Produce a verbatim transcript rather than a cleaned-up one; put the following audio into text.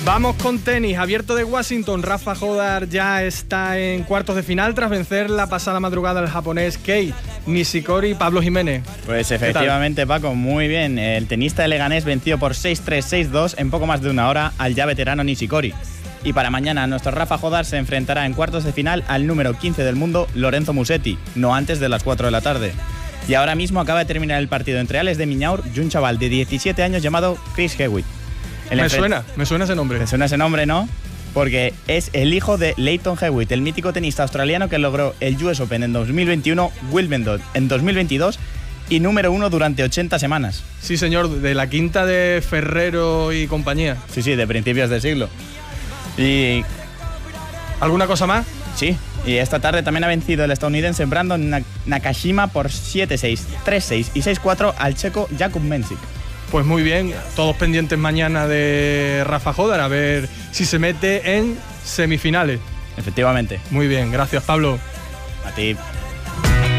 Vamos con tenis. Abierto de Washington, Rafa Jodar ya está en cuartos de final tras vencer la pasada madrugada al japonés Kei Nishikori y Pablo Jiménez. Pues efectivamente, Paco, muy bien. El tenista de Leganés venció por seis tres, seis dos en poco más de una hora al ya veterano Nishikori. Y para mañana, nuestro Rafa Jodar se enfrentará en cuartos de final al número quince del mundo, Lorenzo Musetti, no antes de las cuatro de la tarde. Y ahora mismo acaba de terminar el partido entre Ales de Miñaur y un chaval de diecisiete años llamado Chris Hewitt. El me suena, me suena ese nombre. Me suena ese nombre, ¿no? Porque es el hijo de Lleyton Hewitt, el mítico tenista australiano que logró el U S Open en dos mil veintiuno, Wimbledon en dos mil veintidós y número uno durante ochenta semanas. Sí, señor, de la quinta de Ferrero y compañía. Sí, sí, de principios del siglo. Y... ¿alguna cosa más? Sí, y esta tarde también ha vencido el estadounidense Brandon Nakashima por siete seis, tres seis y seis cuatro al checo Jakub Mensik. Pues muy bien, todos pendientes mañana de Rafa Jodar, a ver si se mete en semifinales. Efectivamente. Muy bien, gracias Pablo. A ti.